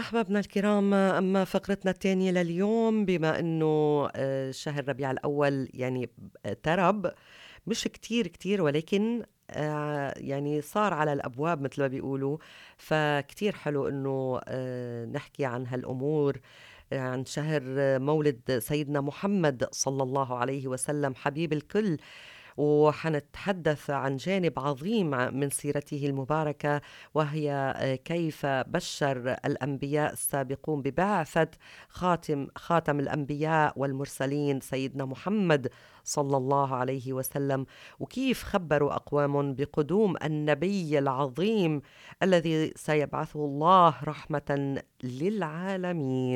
أحبابنا الكرام، أما فقرتنا الثانية لليوم بما أنه شهر ربيع الأول يعني اقترب، مش كتير كتير ولكن يعني صار على الأبواب مثل ما بيقولوا. فكتير حلو أنه نحكي عن هالأمور، عن شهر مولد سيدنا محمد صلى الله عليه وسلم حبيب الكل. وحنتحدث عن جانب عظيم من سيرته المباركة، وهي كيف بشر الأنبياء السابقون ببعثة خاتم الأنبياء والمرسلين سيدنا محمد صلى الله عليه وسلم، وكيف خبروا أقوام بقدوم النبي العظيم الذي سيبعثه الله رحمة للعالمين.